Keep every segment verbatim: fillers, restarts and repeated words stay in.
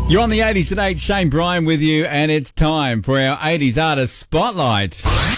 You're on the eighties at eight, Shane Bryan with you, and it's time for our eighties Artist Spotlight.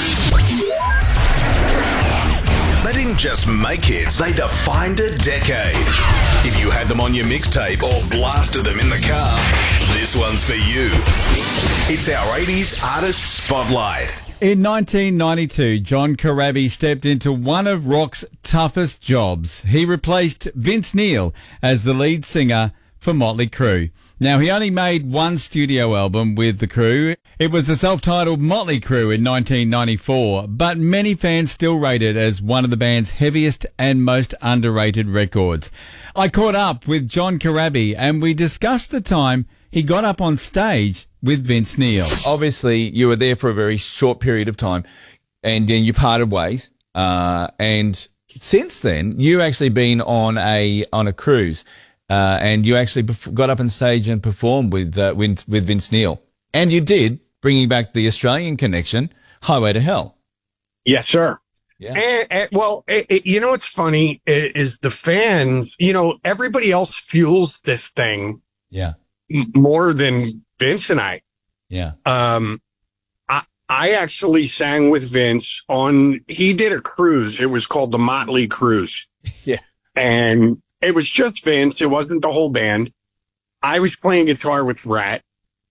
They didn't just make hits, they defined a decade. If you had them on your mixtape or blasted them in the car, this one's for you. It's our eighties Artist Spotlight. In nineteen ninety-two, John Corabi stepped into one of rock's toughest jobs. He replaced Vince Neil as the lead singer for Motley Crue. Now, he only made one studio album with the Crue. It was the self-titled Motley Crue in nineteen ninety-four, but many fans still rate it as one of the band's heaviest and most underrated records. I caught up with John Corabi and we discussed the time he got up on stage with Vince Neil. Obviously, you were there for a very short period of time and then you parted ways. Uh, and since then, you actually been on a on a cruise. Uh, and you actually got up on stage and performed with, uh, with with Vince Neil. And you did, bringing back the Australian connection, Highway to Hell. Yes, sir. Yeah. And, and, well, it, it, you know what's funny is, is the fans, you know, everybody else fuels this thing yeah. m- more than Vince and I. Yeah. Um, I, I actually sang with Vince on, he did a cruise. It was called the Motley Cruise. Yeah. And it was just Vince. It wasn't the whole band. I was playing guitar with Rat.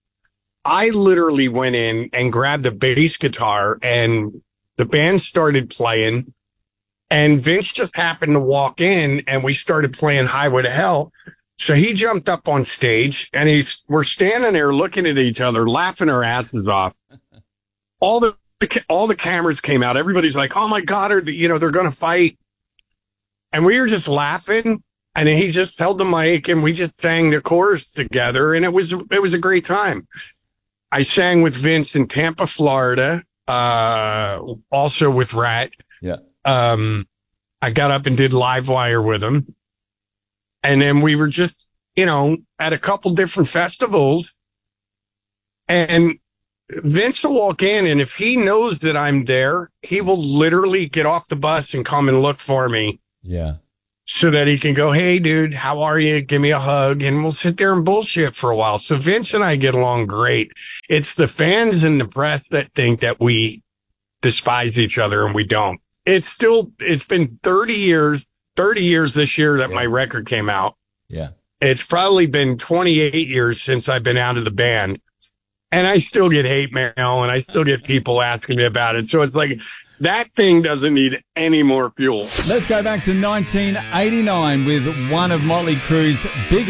I literally went in and grabbed a bass guitar and the band started playing. And Vince just happened to walk in and we started playing Highway to Hell. So he jumped up on stage and he's, we're standing there looking at each other, laughing our asses off. All the, all the cameras came out. Everybody's like, oh my God, are the, you know, they're going to fight. And we were just laughing. And then he just held the mic and we just sang the chorus together. And it was, it was a great time. I sang with Vince in Tampa, Florida, uh, also with Rat. Yeah. Um, I got up and did Livewire with him. And then we were just, you know, at a couple different festivals. And Vince will walk in and if he knows that I'm there, he will literally get off the bus and come and look for me. Yeah. So that he can go, hey, dude, how are you? Give me a hug. And we'll sit there and bullshit for a while. So Vince and I get along great. It's the fans and the press that think that we despise each other and we don't. It's still, it's been thirty years, thirty years this year that yeah. my record came out. Yeah. It's probably been twenty-eight years since I've been out of the band. And I still get hate mail and I still get people asking me about it. So it's like, that thing doesn't need any more fuel. Let's go back to nineteen eighty-nine with one of Motley Crue's biggest